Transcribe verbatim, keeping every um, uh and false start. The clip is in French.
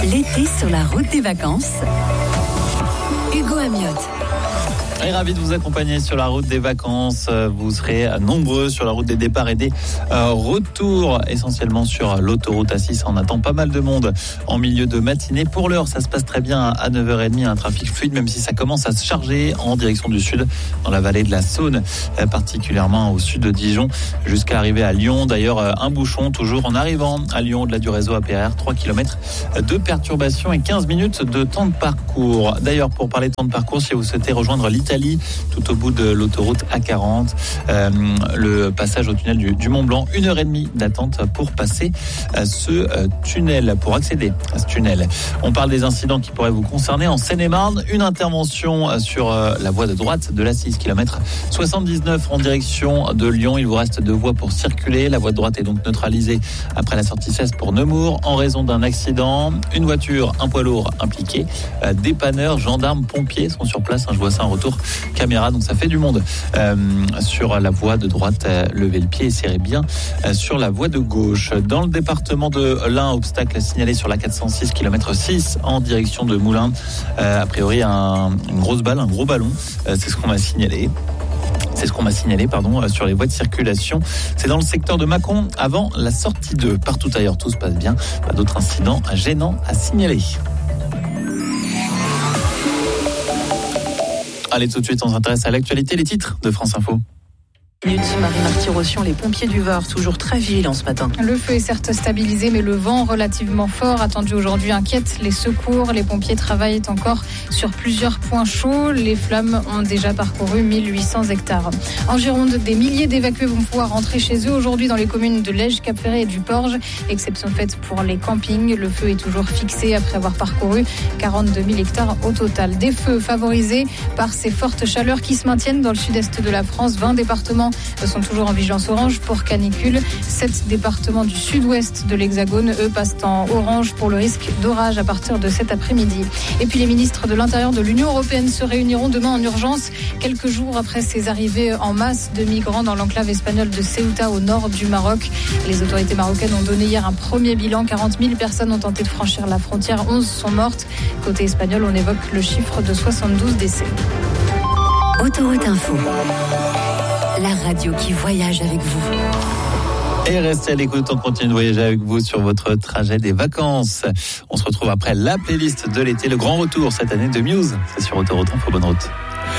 L'été sur la route des vacances. Hugo Amiotte. Et ravi de vous accompagner sur la route des vacances. Vous serez nombreux sur la route des départs et des euh, retours, essentiellement sur l'autoroute A six. On attend pas mal de monde en milieu de matinée. Pour l'heure, ça se passe très bien à neuf heures trente. Un trafic fluide, même si ça commence à se charger en direction du sud, dans la vallée de la Saône, particulièrement au sud de Dijon, jusqu'à arriver à Lyon. D'ailleurs, un bouchon toujours en arrivant à Lyon, au-delà du réseau A P R, trois kilomètres de perturbation et quinze minutes de temps de parcours. D'ailleurs, pour parler de temps de parcours, si vous souhaitez rejoindre l'Italie, tout au bout de l'autoroute A quarante, euh, le passage au tunnel du, du Mont Blanc, une heure et demie d'attente pour passer euh, ce euh, tunnel, pour accéder à ce tunnel. On parle des incidents qui pourraient vous concerner en Seine-et-Marne. Une intervention sur euh, la voie de droite de l'A six, kilomètre soixante-dix-neuf en direction de Lyon. Il vous reste deux voies pour circuler. La voie de droite est donc neutralisée après la sortie seize pour Nemours en raison d'un accident. Une voiture, un poids lourd impliqué. Euh, dépanneurs, gendarmes, pompiers sont sur place. Hein, je vois ça en retour caméra, donc ça fait du monde euh, sur la voie de droite. Euh, levez le pied et serrez bien euh, sur la voie de gauche. Dans le département de l'Ain, obstacle signalé sur la quatre cent six, kilomètre six en direction de Moulins. Euh, a priori un, une grosse balle, un gros ballon, euh, c'est ce qu'on m'a signalé. C'est ce qu'on m'a signalé pardon, sur les voies de circulation. C'est dans le secteur de Mâcon, avant la sortie deux. Partout ailleurs, tout se passe bien. Pas d'autres incidents gênants à signaler. Allez, tout de suite, on s'intéresse à l'actualité, les titres de France Info. Marie-Marty-Rossian, les pompiers du Var, toujours très vigilants ce matin. Le feu est certes stabilisé, mais le vent relativement fort attendu aujourd'hui inquiète les secours. Les pompiers travaillent encore sur plusieurs points chauds. Les flammes ont déjà parcouru mille huit cents hectares. En Gironde, des milliers d'évacués vont pouvoir rentrer chez eux aujourd'hui dans les communes de Lège, Cap-Ferré et du Porge. Exception faite pour les campings. Le feu est toujours fixé après avoir parcouru quarante-deux mille hectares au total. Des feux favorisés par ces fortes chaleurs qui se maintiennent dans le sud-est de la France. vingt départements sont toujours en vigilance orange pour canicule. Sept départements du sud-ouest de l'Hexagone, eux, passent en orange pour le risque d'orage à partir de cet après-midi. Et puis les ministres de l'Intérieur de l'Union européenne se réuniront demain en urgence, quelques jours après ces arrivées en masse de migrants dans l'enclave espagnole de Ceuta au nord du Maroc. Les autorités marocaines ont donné hier un premier bilan. quarante mille personnes ont tenté de franchir la frontière, onze sont mortes. Côté espagnol, on évoque le chiffre de soixante-douze décès. Autoroute Info. La radio qui voyage avec vous. Et restez à l'écoute, on continue de voyager avec vous sur votre trajet des vacances. On se retrouve après la playlist de l'été, le grand retour cette année de Muse. C'est sur Autoroute Info, bonne route.